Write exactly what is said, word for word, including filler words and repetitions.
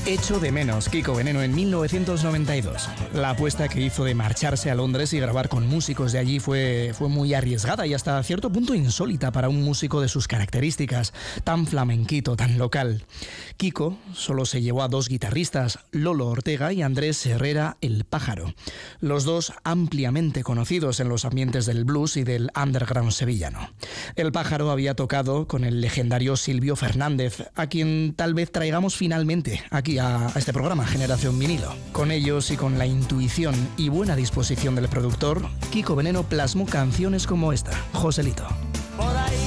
Echo de menos, Kiko Veneno, en mil novecientos noventa y dos. La apuesta que hizo de marcharse a Londres y grabar con músicos de allí fue, fue muy arriesgada y hasta cierto punto insólita para un músico de sus características, tan flamenquito, tan local. Kiko solo se llevó a dos guitarristas, Lolo Ortega y Andrés Herrera el Pájaro, los dos ampliamente conocidos en los ambientes del blues y del underground sevillano. El Pájaro había tocado con el legendario Silvio Fernández, a quien tal vez traigamos finalmente aquí a, a este programa Generación Vinilo. Con ellos y con la intuición y buena disposición del productor, Kiko Veneno plasmó canciones como esta, Joselito.